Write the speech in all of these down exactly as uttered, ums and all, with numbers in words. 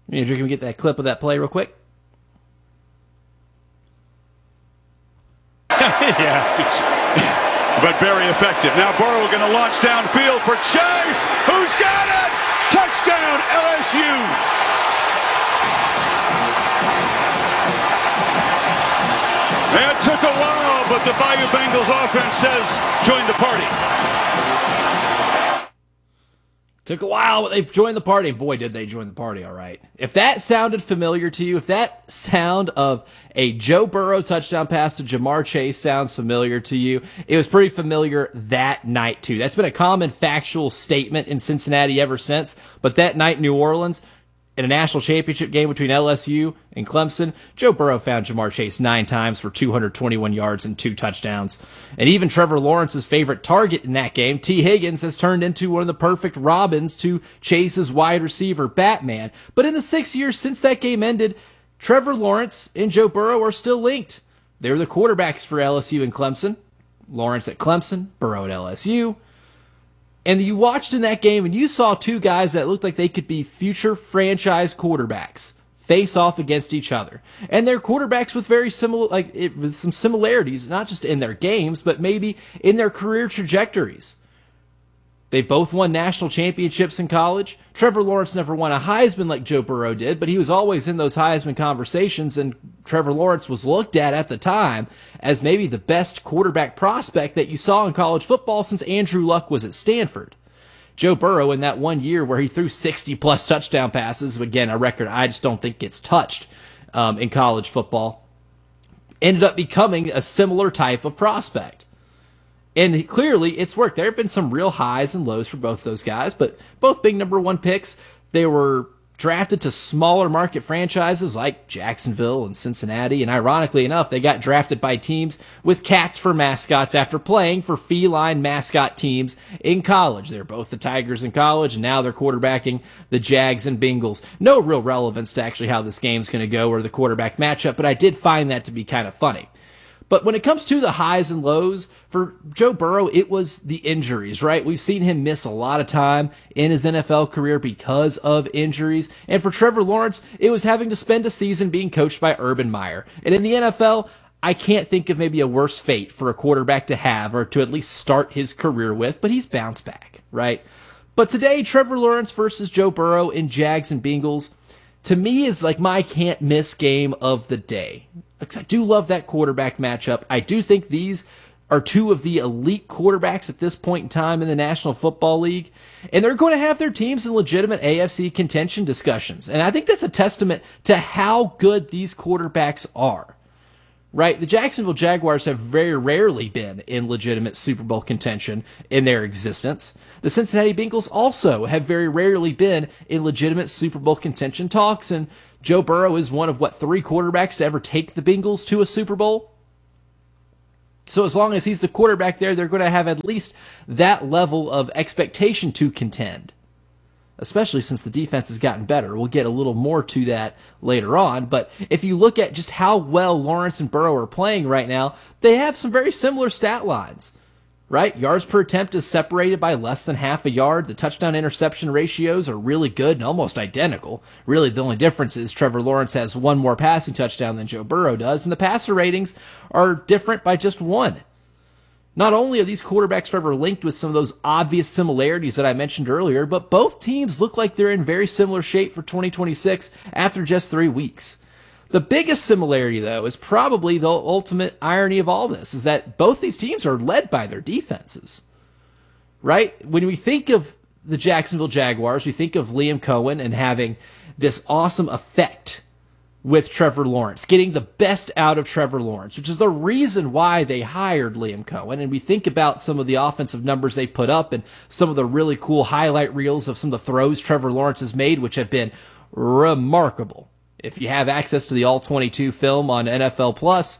Andrew, can we get that clip of that play real quick? Yeah. But very effective. Now Burrow going to launch downfield for Chase. Who's got it? Touchdown, L S U. It took a while, but the Bayou Bengals offense says join the party. Took a while, but they joined the party. Boy, did they join the party, all right. If that sounded familiar to you, if that sound of a Joe Burrow touchdown pass to Ja'Marr Chase sounds familiar to you, it was pretty familiar that night, too. That's been a common factual statement in Cincinnati ever since. But that night in New Orleans, in a national championship game between L S U and Clemson, Joe Burrow found Ja'Marr Chase nine times for two hundred twenty-one yards and two touchdowns. And even Trevor Lawrence's favorite target in that game, T. Higgins, has turned into one of the perfect Robins to Chase's wide receiver, Batman. But in the six years since that game ended, Trevor Lawrence and Joe Burrow are still linked. They were the quarterbacks for L S U and Clemson. Lawrence at Clemson, Burrow at L S U. And you watched in that game and you saw two guys that looked like they could be future franchise quarterbacks face off against each other. And they're quarterbacks with very similar, like, it, with some similarities, not just in their games, but maybe in their career trajectories. They both won national championships in college. Trevor Lawrence never won a Heisman like Joe Burrow did, but he was always in those Heisman conversations, and Trevor Lawrence was looked at at the time as maybe the best quarterback prospect that you saw in college football since Andrew Luck was at Stanford. Joe Burrow, in that one year where he threw sixty-plus touchdown passes, again, a record I just don't think gets touched um, in college football, ended up becoming a similar type of prospect. And clearly, it's worked. There have been some real highs and lows for both those guys, but both big number one picks. They were drafted to smaller market franchises like Jacksonville and Cincinnati, and ironically enough, they got drafted by teams with cats for mascots after playing for feline mascot teams in college. They're both the Tigers in college, and now they're quarterbacking the Jags and Bengals. No real relevance to actually how this game's going to go or the quarterback matchup, but I did find that to be kind of funny. But when it comes to the highs and lows, for Joe Burrow, it was the injuries, right? We've seen him miss a lot of time in his N F L career because of injuries. And for Trevor Lawrence, it was having to spend a season being coached by Urban Meyer. And in the N F L, I can't think of maybe a worse fate for a quarterback to have or to at least start his career with, but he's bounced back, right? But today, Trevor Lawrence versus Joe Burrow in Jags and Bengals, to me, is like my can't-miss game of the day. I do love that quarterback matchup. I do think these are two of the elite quarterbacks at this point in time in the National Football League, and they're going to have their teams in legitimate A F C contention discussions. And I think that's a testament to how good these quarterbacks are. Right? The Jacksonville Jaguars have very rarely been in legitimate Super Bowl contention in their existence. The Cincinnati Bengals also have very rarely been in legitimate Super Bowl contention talks, and Joe Burrow is one of, what, three quarterbacks to ever take the Bengals to a Super Bowl? So as long as he's the quarterback there, they're going to have at least that level of expectation to contend, especially since the defense has gotten better. We'll get a little more to that later on, but if you look at just how well Lawrence and Burrow are playing right now, they have some very similar stat lines, right? Yards per attempt is separated by less than half a yard. The touchdown-interception ratios are really good and almost identical. Really, the only difference is Trevor Lawrence has one more passing touchdown than Joe Burrow does, and the passer ratings are different by just one. Not only are these quarterbacks forever linked with some of those obvious similarities that I mentioned earlier, but both teams look like they're in very similar shape for twenty twenty-six after just three weeks. The biggest similarity, though, is probably the ultimate irony of all this, is that both these teams are led by their defenses, right? When we think of the Jacksonville Jaguars, we think of Liam Cohen and having this awesome effect with Trevor Lawrence, getting the best out of Trevor Lawrence, which is the reason why they hired Liam Cohen. And we think about some of the offensive numbers they put up and some of the really cool highlight reels of some of the throws Trevor Lawrence has made, which have been remarkable. If you have access to the all twenty-two film on N F L Plus,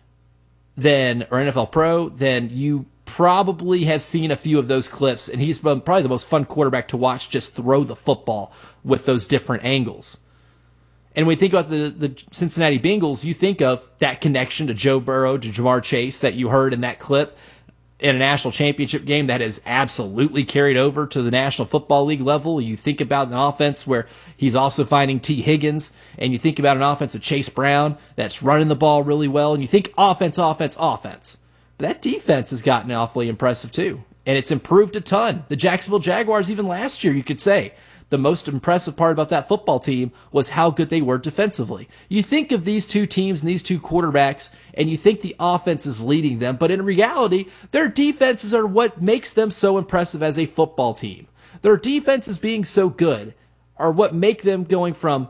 then or N F L Pro, then you probably have seen a few of those clips, and he's been probably the most fun quarterback to watch just throw the football with those different angles. And when we think about the, the Cincinnati Bengals, you think of that connection to Joe Burrow, to Ja'Marr Chase that you heard in that clip. in a national championship game that has absolutely carried over to the National Football League level. You think about an offense where he's also finding T. Higgins, and you think about an offense with Chase Brown that's running the ball really well, and you think offense, offense, offense. But that defense has gotten awfully impressive too, and it's improved a ton. The Jacksonville Jaguars, even last year, you could say, the most impressive part about that football team was how good they were defensively. You think of these two teams and these two quarterbacks, and you think the offense is leading them, but in reality, their defenses are what makes them so impressive as a football team. Their defenses being so good are what make them going from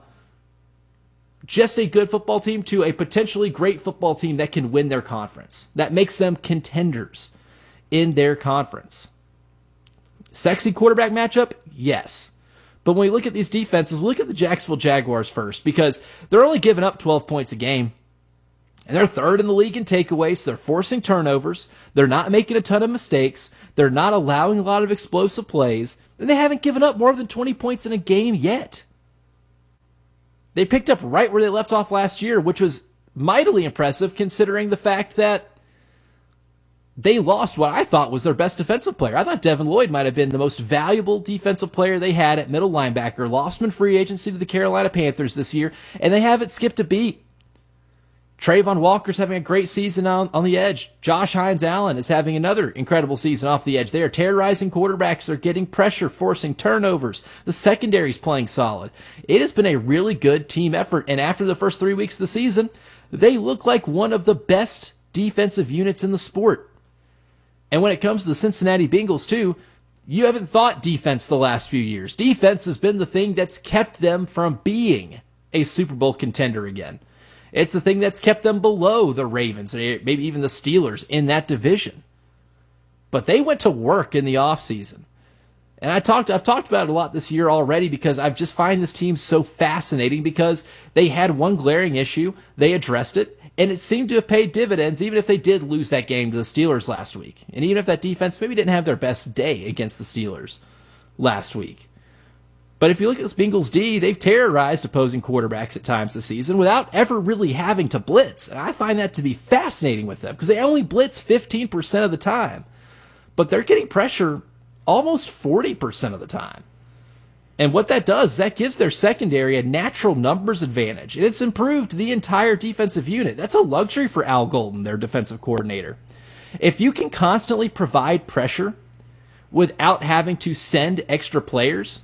just a good football team to a potentially great football team that can win their conference. That makes them contenders in their conference. Sexy quarterback matchup? Yes. But when we look at these defenses, look at the Jacksonville Jaguars first, because they're only giving up twelve points a game. And they're third in the league in takeaways. So they're forcing turnovers. They're not making a ton of mistakes. They're not allowing a lot of explosive plays. And they haven't given up more than twenty points in a game yet. They picked up right where they left off last year, which was mightily impressive considering the fact that they lost what I thought was their best defensive player. I thought Devin Lloyd might have been the most valuable defensive player they had at middle linebacker. Lost him in free agency to the Carolina Panthers this year, and they haven't skipped a beat. Trayvon Walker's having a great season on, on the edge. Josh Hines-Allen is having another incredible season off the edge. They are terrorizing quarterbacks. They're getting pressure, forcing turnovers. The secondary's playing solid. It has been a really good team effort, and after the first three weeks of the season, they look like one of the best defensive units in the sport. And when it comes to the Cincinnati Bengals, too, you haven't thought defense the last few years. Defense has been the thing that's kept them from being a Super Bowl contender again. It's the thing that's kept them below the Ravens, maybe even the Steelers in that division. But they went to work in the offseason. And I talked, I've talked about it a lot this year already because I just find this team so fascinating because they had one glaring issue, they addressed it, and it seemed to have paid dividends even if they did lose that game to the Steelers last week. And even if that defense maybe didn't have their best day against the Steelers last week. But if you look at this Bengals D, they've terrorized opposing quarterbacks at times this season without ever really having to blitz. And I find that to be fascinating with them because they only blitz fifteen percent of the time. But they're getting pressure almost forty percent of the time. And what that does, that gives their secondary a natural numbers advantage. And it's improved the entire defensive unit. That's a luxury for Al Golden, their defensive coordinator. If you can constantly provide pressure without having to send extra players,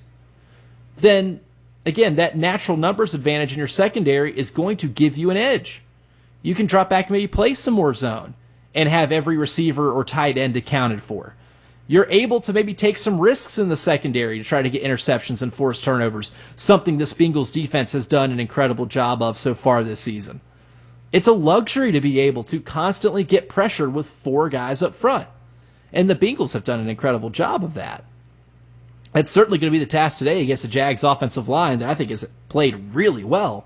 then, again, that natural numbers advantage in your secondary is going to give you an edge. You can drop back and maybe play some more zone and have every receiver or tight end accounted for. You're able to maybe take some risks in the secondary to try to get interceptions and force turnovers, something this Bengals defense has done an incredible job of so far this season. It's a luxury to be able to constantly get pressure with four guys up front, and the Bengals have done an incredible job of that. It's certainly going to be the task today against the Jags offensive line that I think has played really well.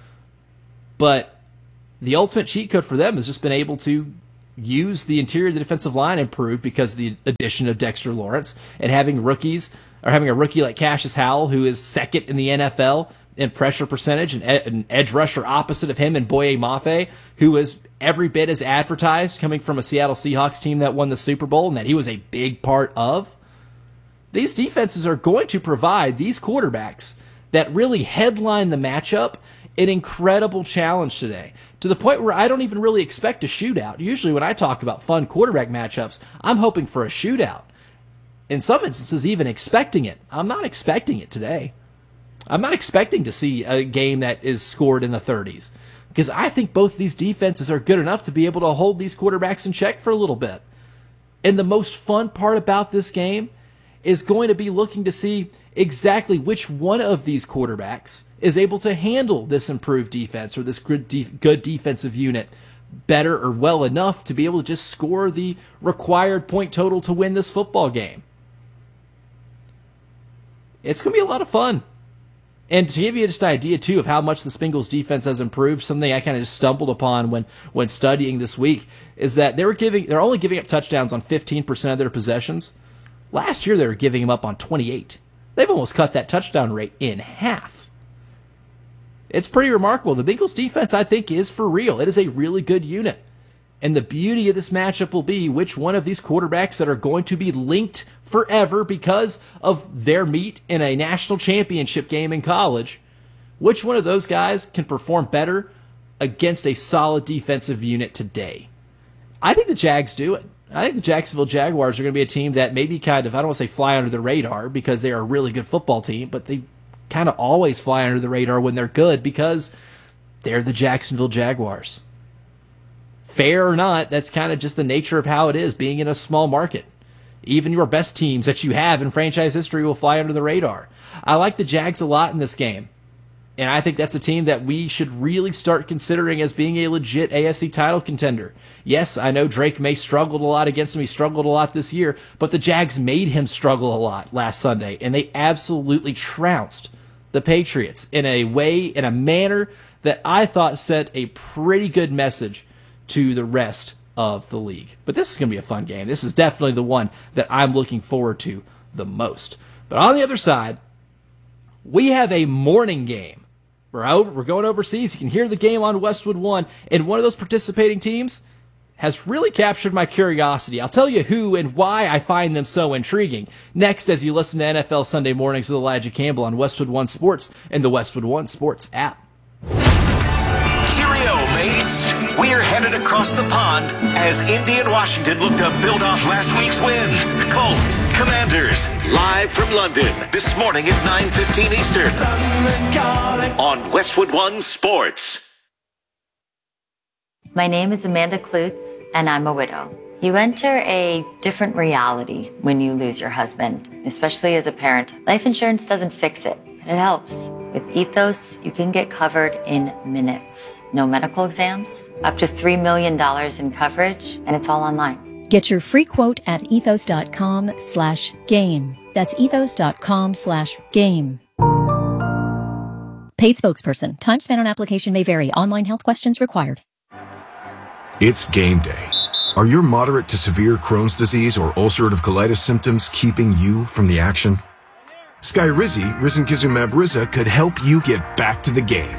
But the ultimate cheat code for them has just been able to use the interior of the defensive line improve because of the addition of Dexter Lawrence and having rookies, or having a rookie like Cassius Howell, who is second in the N F L in pressure percentage, and an edge rusher opposite of him in Boye Mafe, who is every bit as advertised, coming from a Seattle Seahawks team that won the Super Bowl and that he was a big part of. These defenses are going to provide these quarterbacks that really headline the matchup an incredible challenge today, to the point where I don't even really expect a shootout. Usually when I talk about fun quarterback matchups, I'm hoping for a shootout. In some instances, even expecting it. I'm not expecting it today. I'm not expecting to see a game that is scored in the thirties, because I think both these defenses are good enough to be able to hold these quarterbacks in check for a little bit. And the most fun part about this game is going to be looking to see exactly which one of these quarterbacks is able to handle this improved defense or this good, def- good defensive unit better or well enough to be able to just score the required point total to win this football game. It's going to be a lot of fun. And to give you just an idea, too, of how much the Bengals defense has improved, something I kind of just stumbled upon when, when studying this week, is that they were giving, they're only giving up touchdowns on fifteen percent of their possessions. Last year, they were giving them up on twenty-eight. They've almost cut that touchdown rate in half. It's pretty remarkable. The Bengals defense, I think, is for real. It is a really good unit. And the beauty of this matchup will be which one of these quarterbacks that are going to be linked forever because of their meet in a national championship game in college, which one of those guys can perform better against a solid defensive unit today. I think the Jags do it. I think the Jacksonville Jaguars are going to be a team that maybe kind of, I don't want to say fly under the radar because they are a really good football team, but they kind of always fly under the radar when they're good because they're the Jacksonville Jaguars. Fair or not, that's kind of just the nature of how it is being in a small market. Even your best teams that you have in franchise history will fly under the radar. I like the Jags a lot in this game. And I think that's a team that we should really start considering as being a legit A F C title contender. Yes, I know Drake May struggled a lot against him. He struggled a lot this year, but the Jags made him struggle a lot last Sunday, and they absolutely trounced the Patriots in a way, in a manner that I thought sent a pretty good message to the rest of the league. But this is going to be a fun game. This is definitely the one that I'm looking forward to the most. But on the other side, we have a morning game. We're over, we're going overseas. You can hear the game on Westwood One, and one of those participating teams has really captured my curiosity. I'll tell you who and why I find them so intriguing next as you listen to N F L Sunday Mornings with Elijah Campbell on Westwood One Sports and the Westwood One Sports app. Cheerio, mates! We're headed across the pond as Indy and Washington look to build off last week's wins. Colts, Commanders, live from London this morning at nine fifteen Eastern on Westwood One Sports. My name is Amanda Klutz, and I'm a widow. You enter a different reality when you lose your husband, especially as a parent. Life insurance doesn't fix it, but it helps. With Ethos, you can get covered in minutes. No medical exams, up to three million dollars in coverage, and it's all online. Get your free quote at ethos.com slash game. That's ethos.com slash game. Paid spokesperson. Time spent on application may vary. Online health questions required. It's game day. Are your moderate to severe Crohn's disease or ulcerative colitis symptoms keeping you from the action? Skyrizi, risankizumab Riza, could help you get back to the game.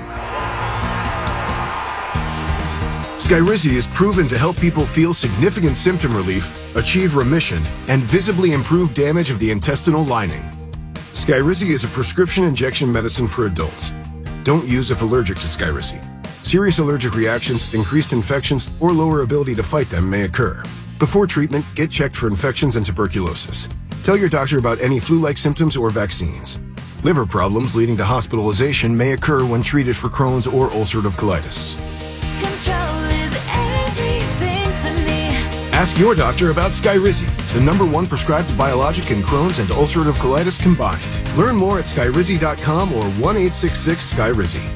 Skyrizi is proven to help people feel significant symptom relief, achieve remission, and visibly improve damage of the intestinal lining. Skyrizi is a prescription injection medicine for adults. Don't use if allergic to Skyrizi. Serious allergic reactions, increased infections, or lower ability to fight them may occur. Before treatment, get checked for infections and tuberculosis. Tell your doctor about any flu-like symptoms or vaccines. Liver problems leading to hospitalization may occur when treated for Crohn's or ulcerative colitis. Control is everything to me. Ask your doctor about Skyrizi, the number one prescribed biologic in Crohn's and ulcerative colitis combined. Learn more at skyrizi dot com or one eight six six Skyrizi.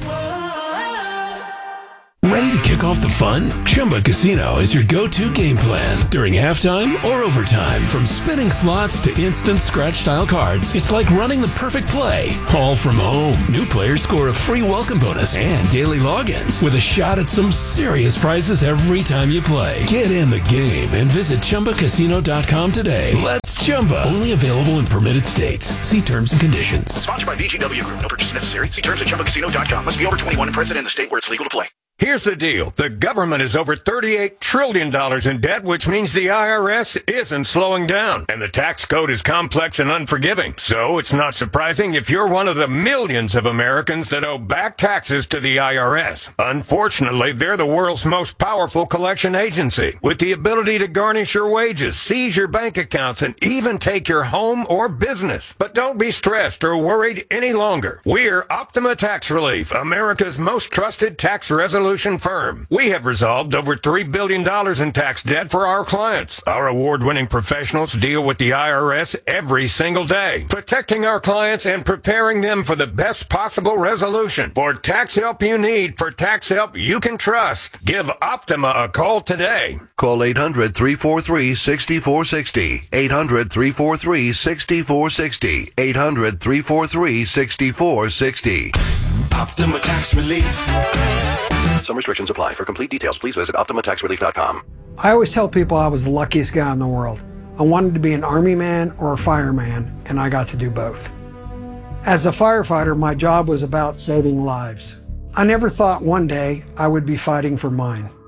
Ready to kick off the fun? Chumba Casino is your go-to game plan during halftime or overtime. From spinning slots to instant scratch-style cards, it's like running the perfect play, all from home. New players score a free welcome bonus and daily logins with a shot at some serious prizes every time you play. Get in the game and visit chumba casino dot com today. Let's Chumba. Only available in permitted states. See terms and conditions. Sponsored by V G W Group. No purchase necessary. See terms at chumba casino dot com. Must be over twenty-one and present in the state where it's legal to play. Here's the deal. The government is over thirty-eight trillion dollars in debt, which means the I R S isn't slowing down. And the tax code is complex and unforgiving. So it's not surprising if you're one of the millions of Americans that owe back taxes to the I R S. Unfortunately, they're the world's most powerful collection agency, with the ability to garnish your wages, seize your bank accounts, and even take your home or business. But don't be stressed or worried any longer. We're Optima Tax Relief, America's most trusted tax resolution firm. We have resolved over three billion dollars in tax debt for our clients. Our award-winning professionals deal with the I R S every single day, protecting our clients and preparing them for the best possible resolution. For tax help you need, for tax help you can trust, give Optima a call today. Call eight hundred, three four three, six four six zero. eight hundred, three four three, six four six zero. eight hundred, three four three, six four six zero. Optima Tax Relief. Some restrictions apply. For complete details, please visit optima tax relief dot com. I always tell people I was the luckiest guy in the world. I wanted to be an army man or a fireman, and I got to do both. As a firefighter, my job was about saving lives. I never thought one day I would be fighting for mine.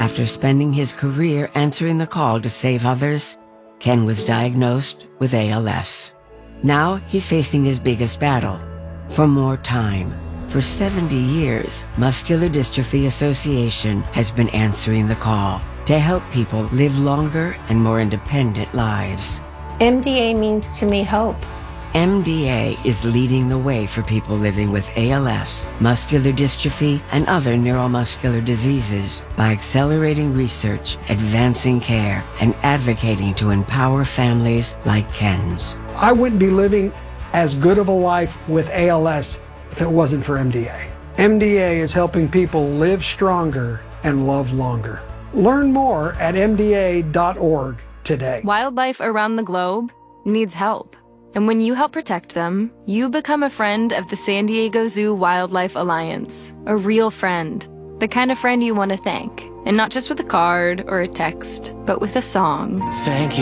After spending his career answering the call to save others, Ken was diagnosed with A L S. Now he's facing his biggest battle, for more time. For seventy years, Muscular Dystrophy Association has been answering the call to help people live longer and more independent lives. M D A means to me hope. M D A is leading the way for people living with A L S, muscular dystrophy, and other neuromuscular diseases by accelerating research, advancing care, and advocating to empower families like Ken's. I wouldn't be living as good of a life with A L S if it wasn't for M D A. M D A is helping people live stronger and love longer. Learn more at M D A dot org today. Wildlife around the globe needs help. And when you help protect them, you become a friend of the San Diego Zoo Wildlife Alliance. A real friend. The kind of friend you want to thank. And not just with a card or a text, but with a song. Thank